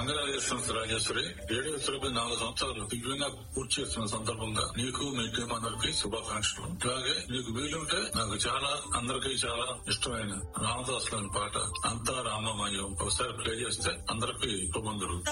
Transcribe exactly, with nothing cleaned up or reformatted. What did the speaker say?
Congratulations Rajeshwari. Radio Surabhi నాలుగు సంవత్సరాలు దివ్యంగా పూర్తి చేస్తున్న సందర్భంగా నీకు మీ టీం అందరికి శుభాకాంక్షలు. అలాగే నీకు వీలుంటే నాకు చాలా అందరికీ చాలా ఇష్టమైన రామదాస్ లోని పాట అంతా రామమయం ఒకసారి ప్లే చేస్తే అందరికీ శుభం జరుగుతుంది.